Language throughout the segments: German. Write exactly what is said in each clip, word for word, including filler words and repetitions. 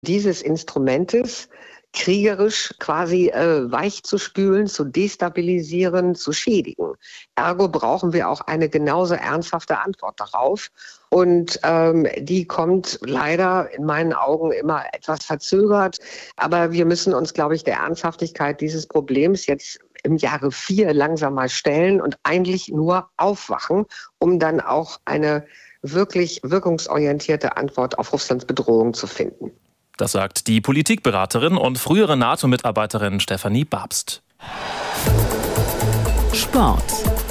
dieses Instrumentes kriegerisch quasi äh, weich zu spülen, zu destabilisieren, zu schädigen. Ergo brauchen wir auch eine genauso ernsthafte Antwort darauf. Und ähm, die kommt leider in meinen Augen immer etwas verzögert. Aber wir müssen uns, glaube ich, der Ernsthaftigkeit dieses Problems jetzt im Jahre vier langsam mal stellen und eigentlich nur aufwachen, um dann auch eine wirklich wirkungsorientierte Antwort auf Russlands Bedrohung zu finden. Das sagt die Politikberaterin und frühere NATO-Mitarbeiterin Stefanie Babst. Sport.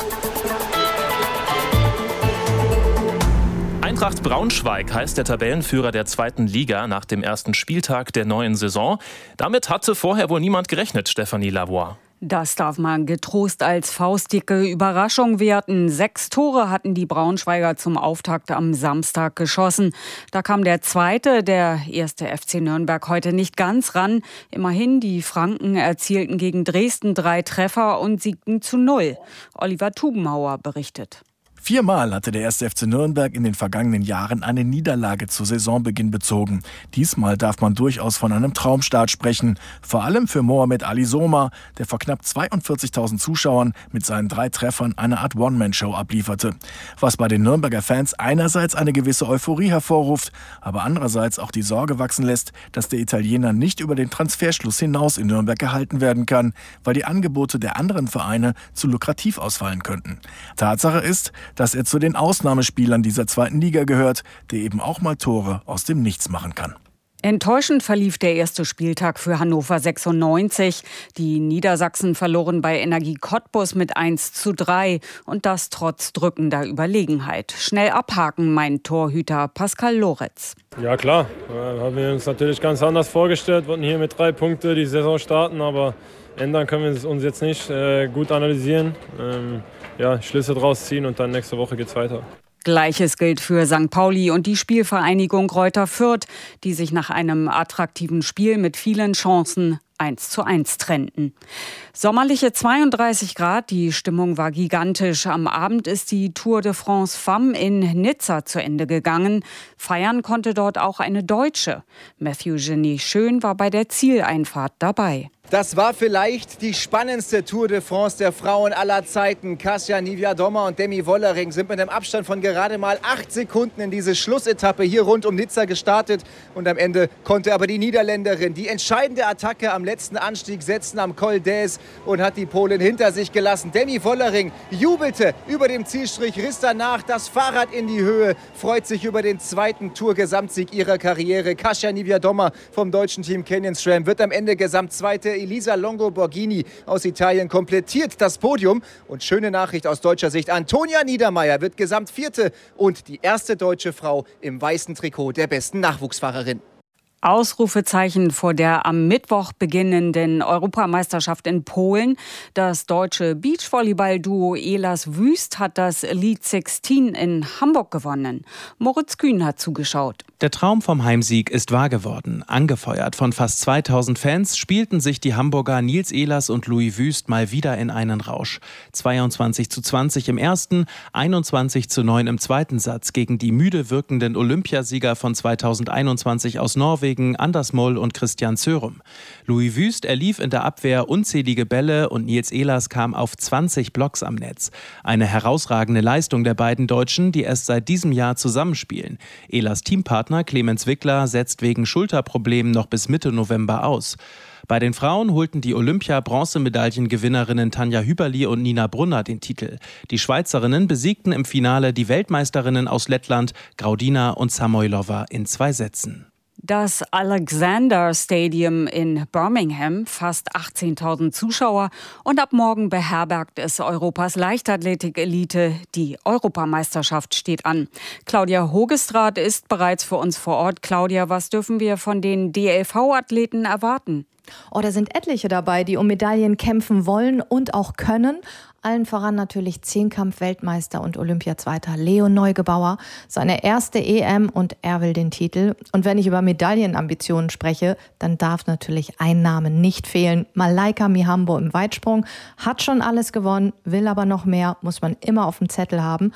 Eintracht Braunschweig heißt der Tabellenführer der zweiten Liga nach dem ersten Spieltag der neuen Saison. Damit hatte vorher wohl niemand gerechnet, Stefanie Lavoie. Das darf man getrost als faustdicke Überraschung werten. Sechs Tore hatten die Braunschweiger zum Auftakt am Samstag geschossen. Da kam der zweite, der erste F C Nürnberg, heute nicht ganz ran. Immerhin, die Franken erzielten gegen Dresden drei Treffer und siegten zu null. Oliver Tubenhauer berichtet. Viermal hatte der erste F C Nürnberg in den vergangenen Jahren eine Niederlage zu Saisonbeginn bezogen. Diesmal darf man durchaus von einem Traumstart sprechen. Vor allem für Mohamed Ali Soma, der vor knapp zweiundvierzigtausend Zuschauern mit seinen drei Treffern eine Art One-Man-Show ablieferte. Was bei den Nürnberger Fans einerseits eine gewisse Euphorie hervorruft, aber andererseits auch die Sorge wachsen lässt, dass der Italiener nicht über den Transferschluss hinaus in Nürnberg gehalten werden kann, weil die Angebote der anderen Vereine zu lukrativ ausfallen könnten. Tatsache ist, dass er zu den Ausnahmespielern dieser zweiten Liga gehört, der eben auch mal Tore aus dem Nichts machen kann. Enttäuschend verlief der erste Spieltag für Hannover sechsundneunzig. Die Niedersachsen verloren bei Energie Cottbus mit eins zu drei und das trotz drückender Überlegenheit. Schnell abhaken, meint Torhüter Pascal Loretz. Ja klar, äh, haben wir uns natürlich ganz anders vorgestellt, wollten hier mit drei Punkten die Saison starten, aber ändern können wir es uns jetzt nicht. Äh, gut analysieren, ähm, ja, Schlüsse draus ziehen und dann nächste Woche geht's weiter. Gleiches gilt für Sankt Pauli und die Spielvereinigung Greuther Fürth, die sich nach einem attraktiven Spiel mit vielen Chancen eins zu eins trennten. Sommerliche zweiunddreißig Grad, die Stimmung war gigantisch. Am Abend ist die Tour de France Femme in Nizza zu Ende gegangen. Feiern konnte dort auch eine Deutsche. Matthew Genie Schön war bei der Zieleinfahrt dabei. Das war vielleicht die spannendste Tour de France der Frauen aller Zeiten. Kasia Niewiadoma und Demi Wollering sind mit einem Abstand von gerade mal acht Sekunden in diese Schlussetappe hier rund um Nizza gestartet. Und am Ende konnte aber die Niederländerin die entscheidende Attacke am letzten Anstieg setzen, am Col d'Huez, und hat die Polin hinter sich gelassen. Demi Wollering jubelte über dem Zielstrich, riss danach das Fahrrad in die Höhe, freut sich über den zweiten Tour-Gesamtsieg ihrer Karriere. Kasia Niewiadoma vom deutschen Team Canyon SRAM wird am Ende Gesamtzweite. Elisa Longo Borghini aus Italien komplettiert das Podium. Und schöne Nachricht aus deutscher Sicht: Antonia Niedermeier wird Gesamtvierte und die erste deutsche Frau im weißen Trikot der besten Nachwuchsfahrerin. Ausrufezeichen vor der am Mittwoch beginnenden Europameisterschaft in Polen. Das deutsche Beachvolleyball-Duo Elas Wüst hat das Elite sechzehn in Hamburg gewonnen. Moritz Kühn hat zugeschaut. Der Traum vom Heimsieg ist wahr geworden. Angefeuert von fast zweitausend Fans spielten sich die Hamburger Nils Ehlers und Louis Wüst mal wieder in einen Rausch. zweiundzwanzig zu zwanzig im ersten, einundzwanzig zu neun im zweiten Satz gegen die müde wirkenden Olympiasieger von zweitausendeinundzwanzig aus Norwegen, Anders Moll und Christian Zörum. Louis Wüst erlief in der Abwehr unzählige Bälle und Nils Ehlers kam auf zwanzig Blocks am Netz. Eine herausragende Leistung der beiden Deutschen, die erst seit diesem Jahr zusammenspielen. Ehlers Teampartner Clemens Wickler setzt wegen Schulterproblemen noch bis Mitte November aus. Bei den Frauen holten die Olympia-Bronzemedaillengewinnerinnen Tanja Hüberli und Nina Brunner den Titel. Die Schweizerinnen besiegten im Finale die Weltmeisterinnen aus Lettland, Graudina und Samoilova, in zwei Sätzen. Das Alexander Stadium in Birmingham, fast achtzehntausend Zuschauer, und ab morgen beherbergt es Europas Leichtathletik-Elite. Die Europameisterschaft steht an. Claudia Hogestraat ist bereits für uns vor Ort. Claudia, was dürfen wir von den D L V-Athleten erwarten? Oh, da sind etliche dabei, die um Medaillen kämpfen wollen und auch können. Allen voran natürlich Zehnkampf-Weltmeister und Olympiazweiter Leon Neugebauer. Seine erste E M und er will den Titel. Und wenn ich über Medaillenambitionen spreche, dann darf natürlich ein Name nicht fehlen. Malaika Mihambo im Weitsprung hat schon alles gewonnen, will aber noch mehr, muss man immer auf dem Zettel haben.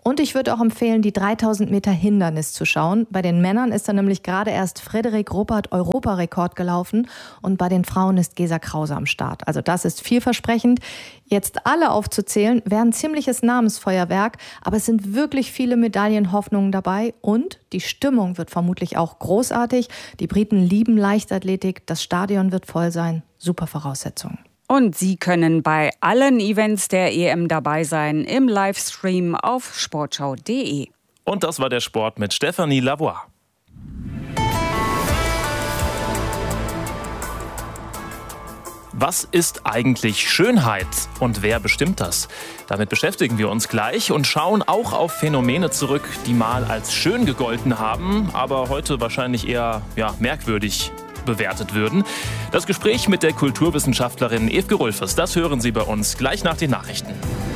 Und ich würde auch empfehlen, die dreitausend Meter Hindernis zu schauen. Bei den Männern ist da nämlich gerade erst Frederik Ruppert Europarekord gelaufen und bei den Frauen ist Gesa Krause am Start. Also das ist vielversprechend. Jetzt alle aufzuzählen, wäre ein ziemliches Namensfeuerwerk, aber es sind wirklich viele Medaillenhoffnungen dabei und die Stimmung wird vermutlich auch großartig. Die Briten lieben Leichtathletik, das Stadion wird voll sein. Super Voraussetzungen. Und Sie können bei allen Events der E M dabei sein im Livestream auf sportschau punkt de. Und das war der Sport mit Stephanie Lavoie. Was ist eigentlich Schönheit und wer bestimmt das? Damit beschäftigen wir uns gleich und schauen auch auf Phänomene zurück, die mal als schön gegolten haben, aber heute wahrscheinlich eher ja, merkwürdig bewertet würden. Das Gespräch mit der Kulturwissenschaftlerin Evke Rulfes, das hören Sie bei uns gleich nach den Nachrichten.